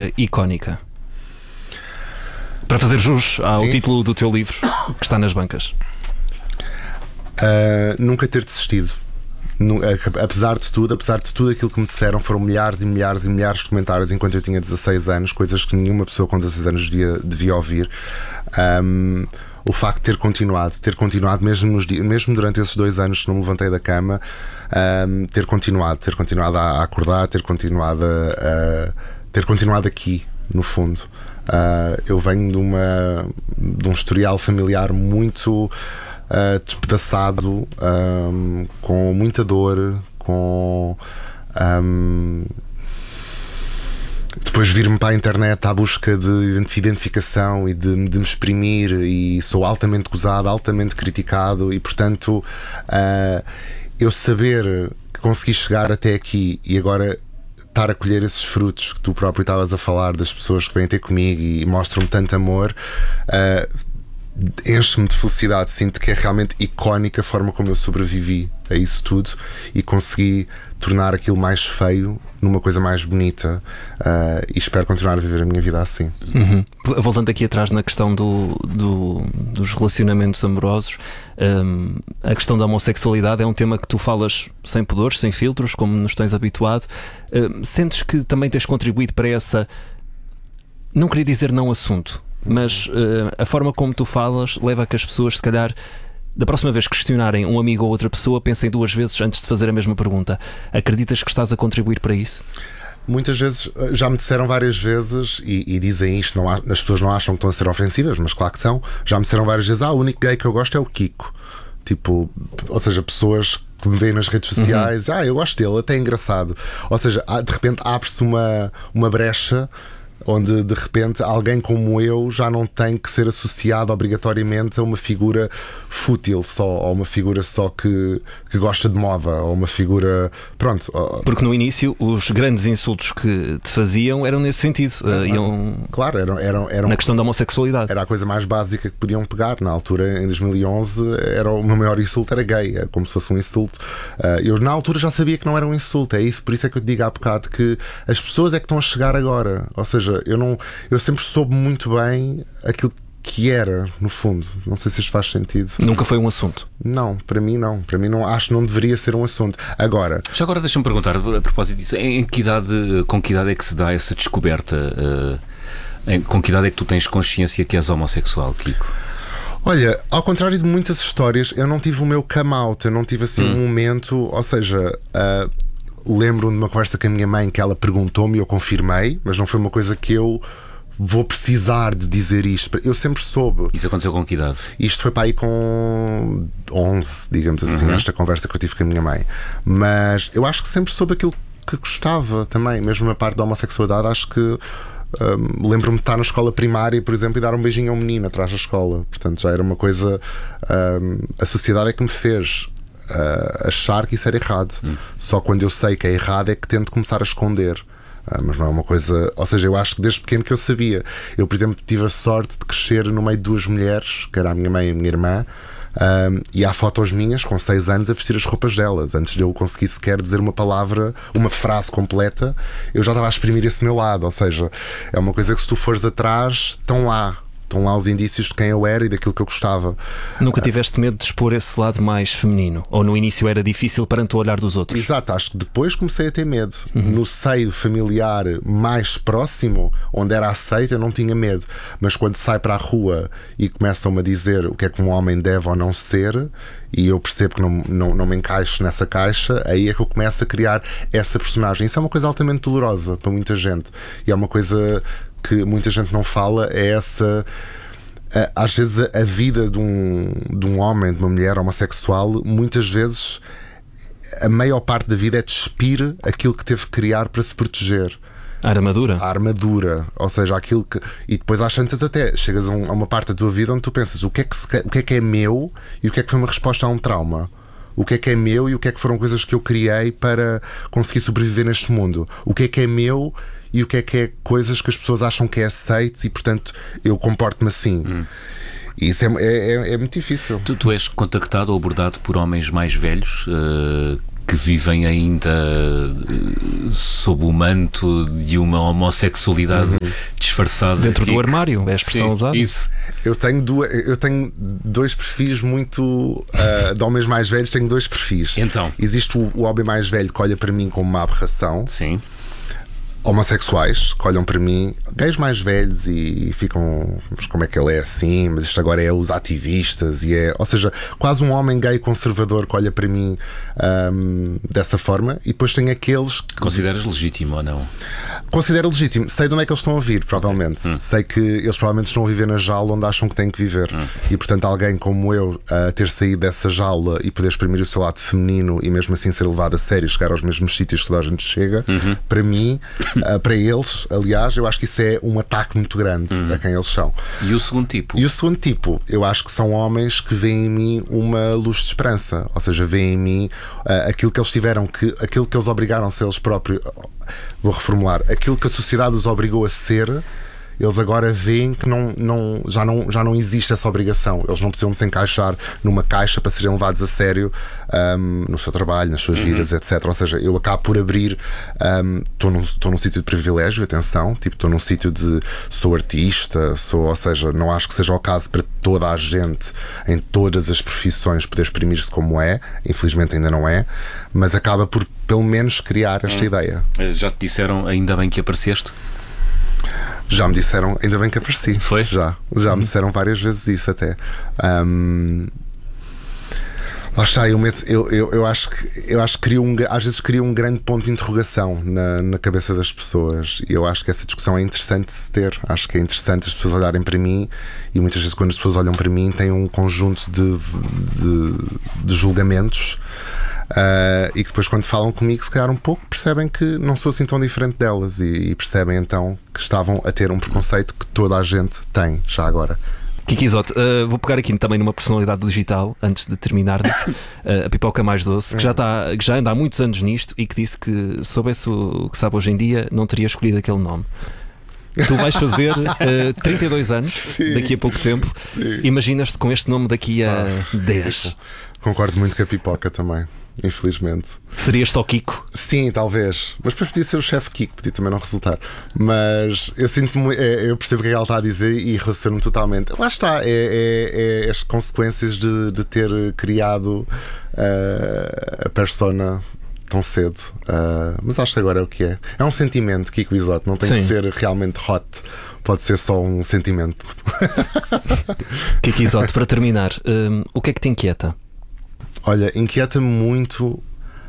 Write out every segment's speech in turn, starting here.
palavra icónica para fazer jus ao título do teu livro que está nas bancas? Nunca ter desistido. Apesar de tudo aquilo que me disseram foram milhares e milhares e milhares de comentários enquanto eu tinha 16 anos, coisas que nenhuma pessoa com 16 anos devia ouvir. O facto de ter continuado mesmo durante esses 2 anos que não me levantei da cama, ter continuado a acordar, ter continuado aqui, no fundo. Eu venho de um historial familiar muito despedaçado, com muita dor, depois vir-me para a internet à busca de identificação e de me exprimir, e sou altamente gozado, altamente criticado, e portanto eu saber que consegui chegar até aqui e agora estar a colher esses frutos que tu próprio estavas a falar, das pessoas que vêm ter comigo e mostram-me tanto amor, enche-me de felicidade. Sinto que é realmente icónica a forma como eu sobrevivi a isso tudo e consegui tornar aquilo mais feio numa coisa mais bonita, e espero continuar a viver a minha vida assim. Voltando aqui atrás na questão dos relacionamentos amorosos, a questão da homossexualidade é um tema que tu falas sem pudores, sem filtros, como nos tens habituado. Sentes que também tens contribuído para essa, não queria dizer não assunto, mas a forma como tu falas leva a que as pessoas, se calhar, da próxima vez que questionarem um amigo ou outra pessoa, pensem 2 vezes antes de fazer a mesma pergunta. Acreditas que estás a contribuir para isso? Muitas vezes, já me disseram várias vezes, e dizem isto, as pessoas não acham que estão a ser ofensivas, mas claro que são. Já me disseram várias vezes: o único gay que eu gosto é o Kiko. Tipo, ou seja, pessoas que me veem nas redes sociais, eu gosto dele, até é engraçado. Ou seja, de repente abre-se uma brecha onde de repente alguém como eu já não tem que ser associado obrigatoriamente a uma figura fútil só, ou uma figura só que gosta de moda, ou uma figura, pronto. Porque no início os grandes insultos que te faziam eram nesse sentido, claro, eram na questão da homossexualidade. Era a coisa mais básica que podiam pegar. Na altura, em 2011, o meu maior insulto era gay, como se fosse um insulto. Eu na altura já sabia que não era um insulto. Por isso é que eu te digo há bocado que as pessoas é que estão a chegar agora. Ou seja, eu sempre soube muito bem aquilo que era, no fundo. Não sei se isto faz sentido. Nunca foi um assunto? Não, para mim não. Para mim não, acho que não deveria ser um assunto. Agora deixa-me perguntar, a propósito disso, com que idade é que se dá essa descoberta? Com que idade é que tu tens consciência que és homossexual, Kiko? Olha, ao contrário de muitas histórias, eu não tive o meu come out. Eu não tive assim um momento. Ou seja, lembro-me de uma conversa com a minha mãe que ela perguntou-me e eu confirmei, mas não foi uma coisa que eu vou precisar de dizer isto. Eu sempre soube. Isso aconteceu com que idade? Isto foi para aí com 11, digamos assim, esta conversa que eu tive com a minha mãe. Mas eu acho que sempre soube aquilo que gostava também, mesmo na parte da homossexualidade. Acho que lembro-me de estar na escola primária, por exemplo, e dar um beijinho a um menino atrás da escola. Portanto, já era uma coisa. A sociedade é que me fez achar que isso era errado. Só quando eu sei que é errado é que tento começar a esconder. Mas não é uma coisa. Ou seja, eu acho que desde pequeno que eu sabia. Eu, por exemplo, tive a sorte de crescer no meio de 2 mulheres, que era a minha mãe e a minha irmã, e há fotos minhas com 6 anos a vestir as roupas delas. Antes de eu conseguir sequer dizer uma palavra, uma frase completa, eu já estava a exprimir esse meu lado. Ou seja, é uma coisa que, se tu fores atrás, estão lá os indícios de quem eu era e daquilo que eu gostava. Nunca tiveste medo de expor esse lado mais feminino? Ou no início era difícil perante o olhar dos outros? Exato, acho que depois comecei a ter medo. No seio familiar mais próximo, onde era aceito, eu não tinha medo. Mas quando sai para a rua e começam-me a dizer o que é que um homem deve ou não ser, e eu percebo que não me encaixo nessa caixa, aí é que eu começo a criar essa personagem. Isso é uma coisa altamente dolorosa para muita gente. E é uma coisa que muita gente não fala, é essa. Às vezes a vida de um homem, de uma mulher homossexual, muitas vezes a maior parte da vida é despir aquilo que teve que criar para se proteger. A armadura? A armadura, ou seja, aquilo que. E depois às tantas até chegas a uma parte da tua vida onde tu pensas o que é que é meu e o que é que foi uma resposta a um trauma. O que é meu e o que é que foram coisas que eu criei para conseguir sobreviver neste mundo. O que é meu e o que é coisas que as pessoas acham que é aceito e, portanto, eu comporto-me assim. E isso é muito difícil. Tu és contactado ou abordado por homens mais velhos que vivem ainda sob o manto de uma homossexualidade disfarçada. Dentro do armário, é a expressão usada. Isso. Eu tenho dois perfis muito. De homens mais velhos, tenho dois perfis. Então. Existe o homem mais velho que olha para mim como uma aberração. Sim. Homossexuais que olham para mim, gays mais velhos, e ficam, mas como é que ele é assim? Mas isto agora é os ativistas, ou seja, quase um homem gay conservador que olha para mim dessa forma. E depois tem aqueles que... Consideras legítimo ou não? Considero legítimo. Sei de onde é que eles estão a vir, provavelmente. Sei que eles provavelmente estão a viver na jaula onde acham que têm que viver. E portanto alguém como eu ter saído dessa jaula e poder exprimir o seu lado feminino e mesmo assim ser levado a sério e chegar aos mesmos sítios que toda a gente chega, para mim, para eles, aliás, eu acho que isso é um ataque muito grande a quem eles são. E o segundo tipo? E o segundo tipo, eu acho que são homens que veem em mim uma luz de esperança. Ou seja, veem em mim aquilo que eles tiveram, aquilo que eles obrigaram a ser eles próprios. Vou reformular: aquilo que a sociedade os obrigou a ser, eles agora veem que já não existe essa obrigação. Eles não precisam de se encaixar numa caixa para serem levados a sério no seu trabalho, nas suas vidas, etc. Ou seja, eu acabo por abrir. Estou num sítio de privilégio, atenção, estou num sítio de sou artista, ou seja, não acho que seja o caso para toda a gente em todas as profissões poder exprimir-se como é. Infelizmente ainda não é, mas acaba por pelo menos criar esta ideia. Já te disseram ainda bem que apareceste? Já me disseram, ainda bem que apareci. Foi? Já me disseram várias vezes isso até. Lá está, eu acho que às vezes cria um grande ponto de interrogação na cabeça das pessoas. E eu acho que essa discussão é interessante de se ter. Acho que é interessante as pessoas olharem para mim, e muitas vezes quando as pessoas olham para mim têm um conjunto de julgamentos. E que depois, quando falam comigo, se calhar um pouco percebem que não sou assim tão diferente delas, e percebem então que estavam a ter um preconceito que toda a gente tem já agora. Kiki Isotte, vou pegar aqui também numa personalidade digital antes de terminarmos. A Pipoca Mais Doce, que já anda há muitos anos nisto e que disse que, soubesse o que sabe hoje em dia, não teria escolhido aquele nome. Tu vais fazer 32 anos, sim, daqui a pouco tempo. Sim. Imaginas-te com este nome daqui a 10? Concordo muito com a Pipoca também, infelizmente. Serias só Kiko? Sim, talvez. Mas depois podia ser o chefe Kiko, podia também não resultar. Mas eu sinto-me, eu percebo o que ela está a dizer e relaciono-me totalmente. Lá está, é as consequências de ter criado a persona tão cedo. Mas acho que agora é o que é. É um sentimento, Kiko Isotte, não tem Sim. que ser realmente hot. Pode ser só um sentimento. Kiko Isotte, para terminar, o que é que te inquieta? Olha, inquieta-me muito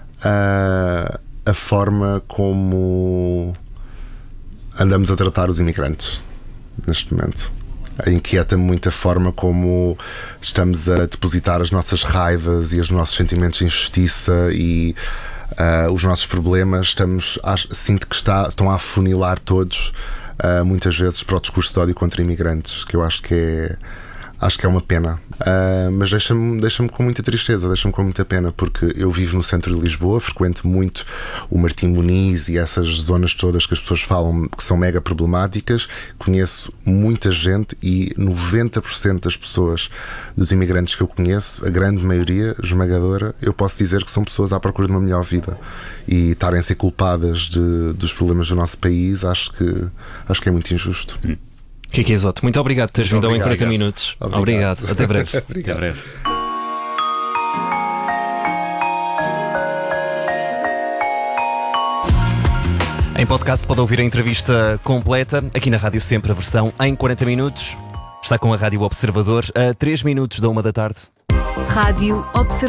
a forma como andamos a tratar os imigrantes neste momento. Inquieta-me muito a forma como estamos a depositar as nossas raivas e os nossos sentimentos de injustiça e os nossos problemas. Sinto que estão a afunilar todos muitas vezes para o discurso de ódio contra imigrantes, que eu acho que é uma pena, mas deixa-me com muita tristeza, deixa-me com muita pena, porque eu vivo no centro de Lisboa, frequento muito o Martim Muniz e essas zonas todas que as pessoas falam que são mega problemáticas. Conheço muita gente e 90% das pessoas, dos imigrantes que eu conheço, a grande maioria, esmagadora, eu posso dizer que são pessoas à procura de uma melhor vida, e estarem a ser culpadas dos problemas do nosso país, acho que é muito injusto. Kiki Isotte, muito obrigado por teres vindo ao Em 40 Minutos. Obrigado. Até breve. Até breve. Em podcast pode ouvir a entrevista completa, aqui na Rádio Sempre, a versão em 40 minutos. Está com a Rádio Observador a 3 minutos da 1 da tarde. Rádio Observador.